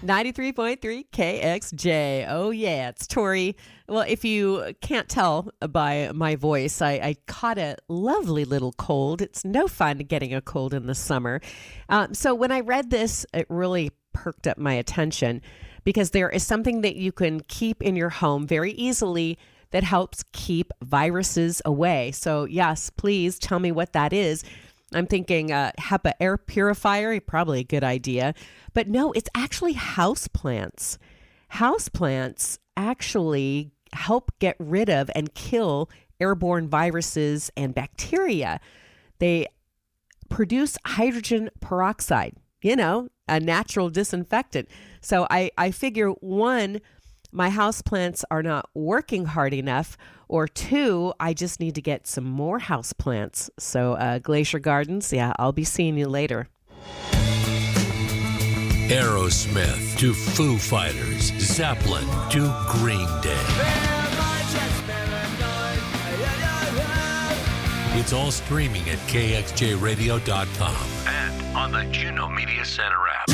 93.3 KXJ. Oh, yeah, it's Tori. Well, if you can't tell by my voice, I caught a lovely little cold. It's no fun getting a cold in the summer. So when I read this, it really perked up my attention because there is something that you can keep in your home very easily that helps keep viruses away. So yes, please tell me what that is. I'm thinking HEPA air purifier, probably a good idea. But no, it's actually houseplants. Houseplants actually help get rid of and kill airborne viruses and bacteria. They produce hydrogen peroxide, a natural disinfectant. So I figure, one, my houseplants are not working hard enough, or two, I just need to get some more houseplants. So Glacier Gardens, I'll be seeing you later. Aerosmith to Foo Fighters, Zeppelin to Green Day. It's all streaming at kxjradio.com and on the Juno Media Center app.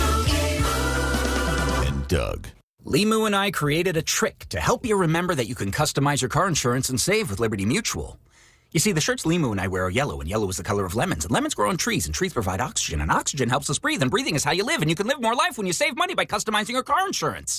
And Doug. Limu and I created a trick to help you remember that you can customize your car insurance and save with Liberty Mutual. You see, the shirts Limu and I wear are yellow, and yellow is the color of lemons, and lemons grow on trees, and trees provide oxygen, and oxygen helps us breathe, and breathing is how you live, and you can live more life when you save money by customizing your car insurance.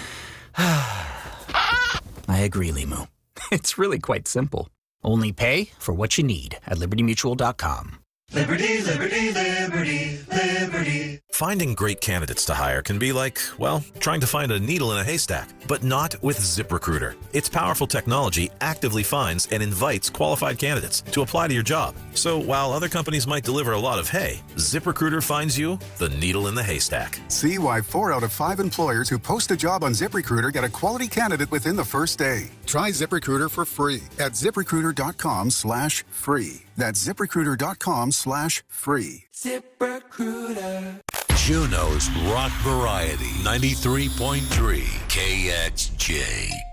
I agree, Limu. It's really quite simple. Only pay for what you need at libertymutual.com. Liberty, liberty, liberty, liberty. Finding great candidates to hire can be like, well, trying to find a needle in a haystack, but not with ZipRecruiter. Its powerful technology actively finds and invites qualified candidates to apply to your job. So while other companies might deliver a lot of hay, ZipRecruiter finds you the needle in the haystack. See why 4 out of 5 employers who post a job on ZipRecruiter get a quality candidate within the first day. Try ZipRecruiter for free at ZipRecruiter.com/free. That's ZipRecruiter.com/free. ZipRecruiter. Juno's Rock Variety, 93.3 KXJ.